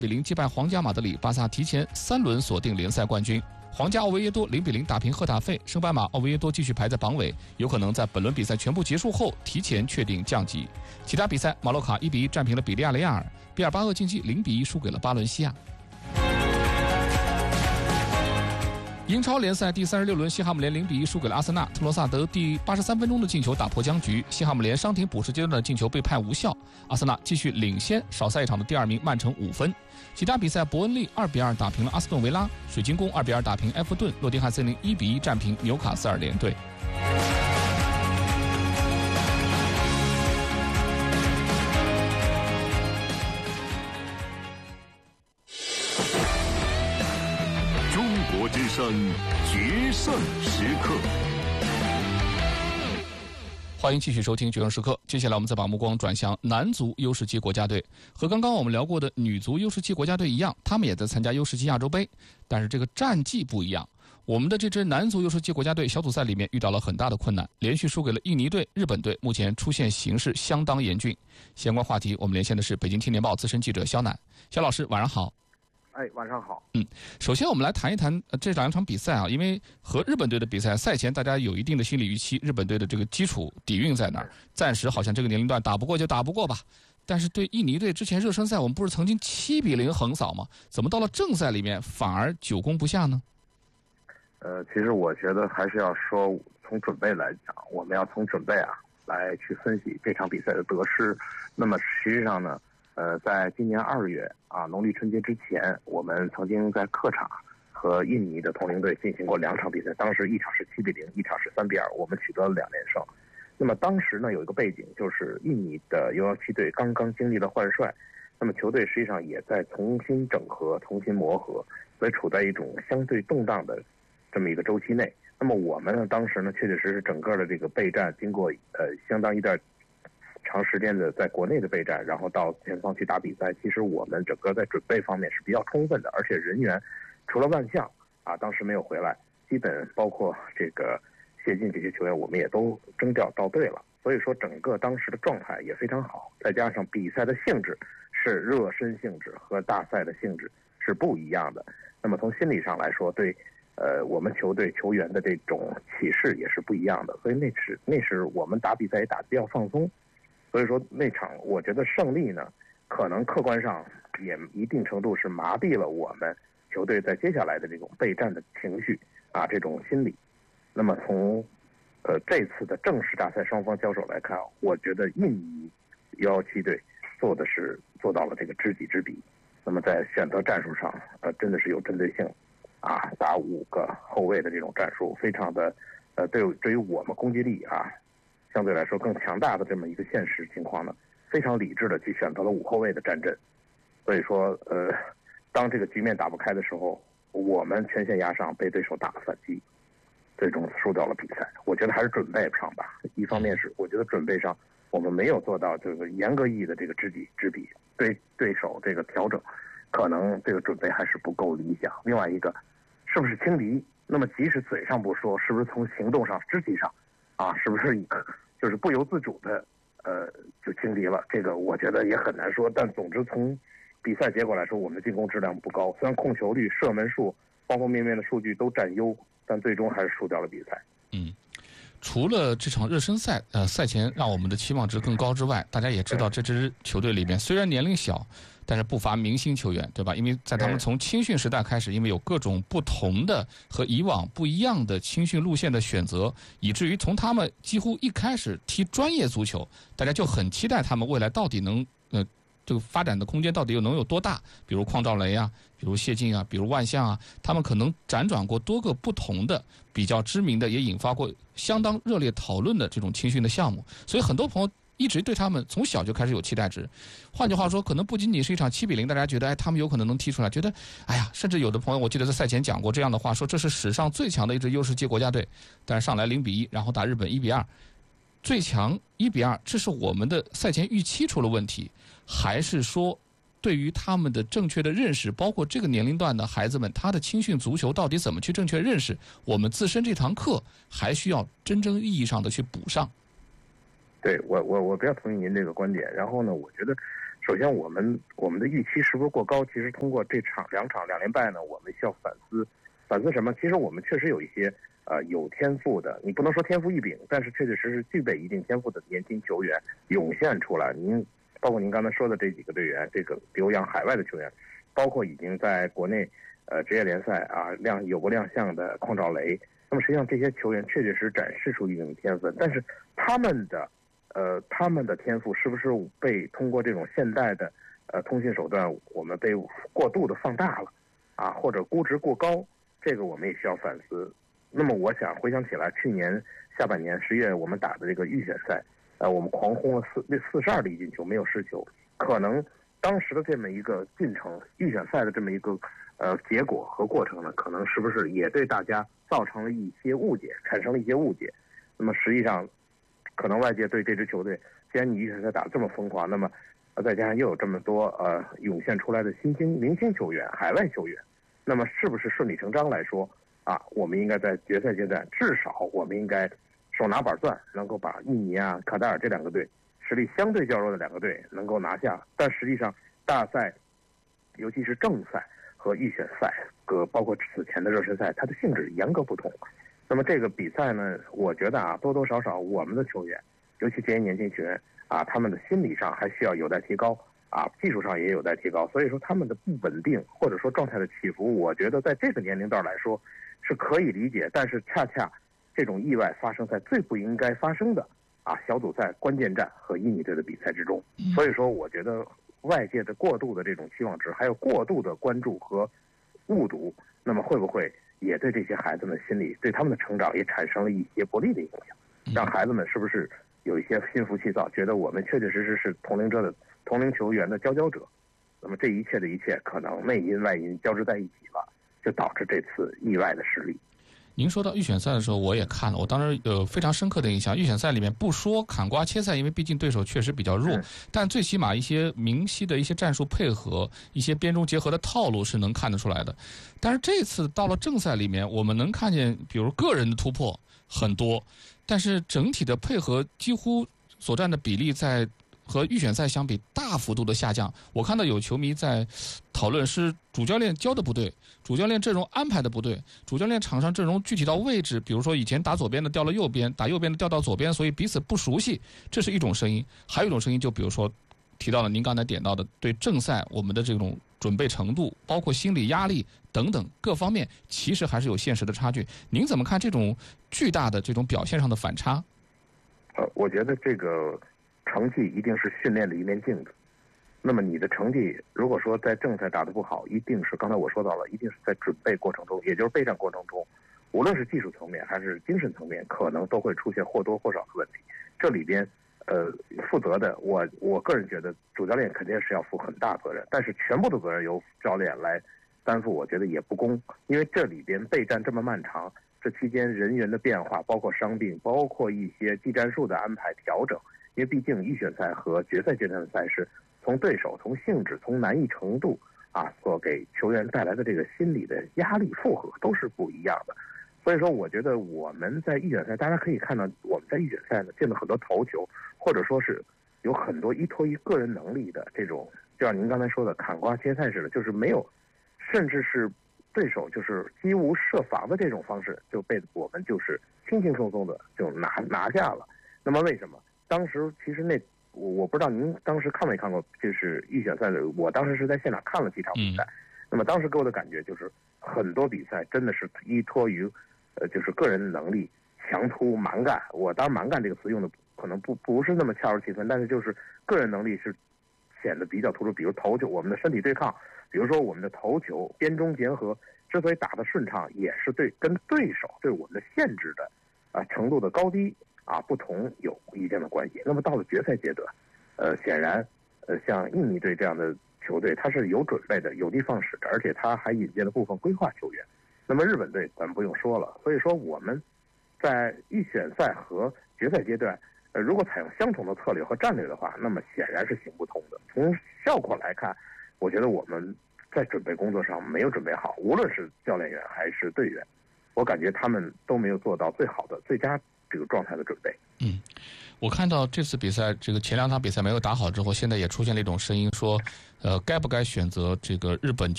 比0击败皇家马德里，巴萨提前3轮锁定联赛冠军。皇家奥维耶多0比0打平赫塔费，升班马奥维耶多继续排在榜尾，有可能在本轮比赛全部结束后提前确定降级。其他比赛，马洛卡1比1战平了比利亚雷亚尔，毕尔巴鄂竞技0比1输给了巴伦西亚。英超联赛第36轮，西汉姆联0比1输给了阿森纳，特罗萨德第83分钟的进球打破僵局，西汉姆联伤停补时阶段的进球被判无效，阿森纳继续领先少赛一场的第2名曼城5分。其他比赛，伯恩利2比2打平了阿斯顿维拉，水晶宫2比2打平埃弗顿，诺丁汉森林1比1战平纽卡斯尔联队。 中国之声决胜时刻。 欢迎继续收听《决胜时刻》。接下来，我们再把目光转向男足U17国家队。和刚刚我们聊过的女足U17国家队一样，他们也在参加U17亚洲杯，但是这个战绩不一样。我们的这支男足U17国家队小组赛里面遇到了很大的困难，连续输给了印尼队、日本队，目前出现形势相当严峻。相关话题，我们连线的是北京青年报资深记者肖楠。肖老师，晚上好。 晚上好。 首先我们来谈一谈这两场比赛啊，因为和日本队的比赛赛前大家有一定的心理预期，日本队的这个基础底蕴在那儿，暂时好像这个年龄段打不过就打不过吧。但是对印尼队之前热身赛我们不是曾经7比0横扫吗？怎么到了正赛里面反而久攻不下呢？ 其实我觉得还是要说从准备来讲，我们要从准备来去分析这场比赛的得失。那么实际上呢，在今年2月农历春节之前，我们曾经在客场和印尼的同龄队进行过2场比赛，当时一场是7比0，一场是3比2，我们取得了2连胜。那么当时呢，有一个背景，就是印尼的U17队刚刚经历了换帅，那么球队实际上也在重新整合、重新磨合，所以处在一种相对动荡的这么一个周期内。那么我们呢，当时呢，确确实实整个的这个备战，经过相当一段长时间的在国内的备战，然后到前方去打比赛，其实我们整个在准备方面是比较充分的，而且人员除了万象当时没有回来，基本包括这个谢晋这些球员，我们也都征调到队了。所以说整个当时的状态也非常好，再加上比赛的性质是热身性质和大赛的性质是不一样的，那么从心理上来说，对我们球队球员的这种启示也是不一样的，所以那时我们打比赛也打得比较放松。所以说那场我觉得胜利呢，可能客观上也一定程度是麻痹了我们球队在接下来的这种备战的情绪这种心理。那么从这次的正式大赛双方交手来看，我觉得印尼U17队做到了这个知己知彼。那么在选择战术上真的是有针对性打5个后卫的这种战术，非常的对于我们攻击力相对来说更强大的这么一个现实情况呢，非常理智的去选择了5后卫的战阵。所以说当这个局面打不开的时候，我们全线压上，被对手打了反击，最终输掉了比赛。我觉得还是准备上吧，一方面是我觉得准备上我们没有做到这个严格意义的这个知己知彼，对对手这个调整可能这个准备还是不够理想。另外一个是不是轻敌，那么即使嘴上不说，是不是从行动上肢体上是不是就是不由自主的就轻敌了，这个我觉得也很难说。但总之从比赛结果来说，我们的进攻质量不高，虽然控球率、射门数方方面面的数据都占优，但最终还是输掉了比赛。 除了这场热身赛赛前让我们的期望值更高之外，大家也知道这支球队里面虽然年龄小，但是不乏明星球员，对吧？因为在他们从青训时代开始，因为有各种不同的和以往不一样的青训路线的选择，以至于从他们几乎一开始踢专业足球，大家就很期待他们未来到底能这个发展的空间到底能有多大？比如邝兆雷比如谢晋比如万象他们可能辗转过多个不同的比较知名的，也引发过相当热烈讨论的这种青训的项目，所以很多朋友一直对他们从小就开始有期待值。换句话说，可能不仅仅是一场7比0，大家觉得他们有可能能踢出来，觉得甚至有的朋友我记得在赛前讲过这样的话，说这是史上最强的一支U17国家队，但是上来0比1，然后打日本1比2，最强1比2，这是我们的赛前预期出了问题，还是说对于他们的正确的认识，包括这个年龄段的孩子们，他的青训足球到底怎么去正确认识，我们自身这堂课还需要真正意义上的去补上。 对，我比较同意您这个观点。然后呢，我觉得首先我们的预期是不是过高？其实通过这两场2连败呢，我们需要反思什么？其实我们确实有一些有天赋的，你不能说天赋异禀，但是确确实实具备一定天赋的年轻球员涌现出来。包括您刚才说的这几个队员，这个留洋海外的球员，包括已经在国内职业联赛有过亮相的邝兆雷。那么实际上这些球员确确实展示出一定天分，但是他们的天赋是不是被通过这种现代的通信手段，我们被过度的放大了或者估值过高？这个我们也需要反思。那么我想回想起来，去年下半年10月我们打的这个预选赛，我们狂轰了42粒进球，没有失球。可能当时的这么一个进程，预选赛的这么一个结果和过程呢，可能是不是也对大家造成了一些误解，产生了一些误解？那么实际上，可能外界对这支球队，既然你预选赛打得这么疯狂，那么再加上又有这么多涌现出来的明星球员、海外球员，那么是不是顺理成章来说我们应该在决赛阶段，至少我们应该手拿板钻，能够把印尼卡塔尔这2个队实力相对较弱的2个队能够拿下。但实际上大赛，尤其是正赛和预选赛包括此前的热身赛，它的性质严格不同。那么这个比赛呢，我觉得多多少少我们的球员，尤其这些年轻球员他们的心理上还需要有待提高技术上也有待提高。所以说他们的不稳定或者说状态的起伏，我觉得在这个年龄段来说是可以理解。但是恰恰这种意外发生在最不应该发生的小组赛关键战和印尼队的比赛之中。所以说我觉得外界的过度的这种期望值，还有过度的关注和误读，那么会不会也对这些孩子们心理，对他们的成长也产生了一些不利的影响，让孩子们是不是有一些心浮气躁，觉得我们确确实实是同龄球员的佼佼者？那么这一切的一切，可能内因外因交织在一起了，就导致这次意外的失利。 您说到预选赛的时候，我也看了，我当时有非常深刻的印象。预选赛里面不说砍瓜切菜，因为毕竟对手确实比较弱，但最起码一些明晰的一些战术配合，一些边中结合的套路是能看得出来的。但是这次到了正赛里面，我们能看见，比如个人的突破很多，但是整体的配合几乎所占的比例在和预选赛相比大幅度的下降。我看到有球迷在讨论是主教练教的不对，主教练阵容安排的不对，主教练场上阵容具体到位置，比如说以前打左边的调了右边，打右边的调到左边，所以彼此不熟悉，这是一种声音。还有一种声音，就比如说提到了您刚才点到的对正赛我们的这种准备程度，包括心理压力等等各方面，其实还是有现实的差距。您怎么看这种巨大的这种表现上的反差？ 我觉得这个成绩一定是训练的一面镜子。那么你的成绩如果说在正赛打得不好，一定是刚才我说到了，一定是在准备过程中，也就是备战过程中，无论是技术层面还是精神层面，可能都会出现或多或少的问题。这里边负责的，我个人觉得主教练肯定是要负很大责任，但是全部的责任由教练来担负，我觉得也不公。因为这里边备战这么漫长，这期间人员的变化，包括伤病，包括一些技战术的安排调整，因为毕竟预选赛和决赛阶段的赛事，从对手、从性质、从难易程度所给球员带来的这个心理的压力负荷都是不一样的。所以说我觉得我们在预选赛，大家可以看到我们在预选赛呢见到很多头球，或者说是有很多依托于个人能力的这种，就像您刚才说的砍瓜切菜似的，就是没有，甚至是对手就是几无设防的这种方式，就被我们就是轻轻松松的就拿下了。那么为什么当时其实我不知道您当时看没看过，就是预选赛的，我当时是在现场看了几场比赛。那么当时给我的感觉就是很多比赛真的是依托于就是个人能力强突蛮干。我当然蛮干这个词用的可能不是那么恰如其分，但是就是个人能力是显得比较突出。比如头球，我们的身体对抗，比如说我们的头球边中结合，之所以打得顺畅，也是跟对手对我们的限制的程度的高低不同有一定的关系。那么到了决赛阶段，显然像印尼队这样的球队，他是有准备的，有的放矢的，而且他还引进了部分规划球员。那么日本队咱们不用说了。所以说我们在预选赛和决赛阶段，如果采用相同的策略和战略的话，那么显然是行不通的。从效果来看，我觉得我们在准备工作上没有准备好，无论是教练员还是队员，我感觉他们都没有做到最好的、最佳这个状态的准备。 我看到这次比赛，这个前2场比赛没有打好之后，现在也出现了一种声音说，该不该选择这个日本